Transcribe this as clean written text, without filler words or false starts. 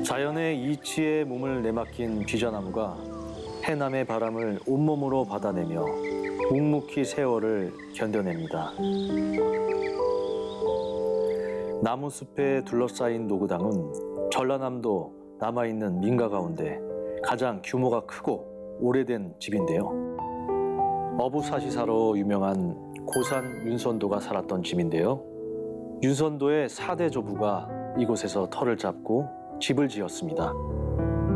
자연의 이치에 몸을 내맡긴 비자나무가 해남의 바람을 온몸으로 받아내며 묵묵히 세월을 견뎌냅니다. 나무숲에 둘러싸인 노구당은 전라남도 남아있는 민가 가운데 가장 규모가 크고 오래된 집인데요. 어부사시사로 유명한 고산 윤선도가 살았던 집인데요. 윤선도의 4대 조부가 이곳에서 터를 잡고 집을 지었습니다.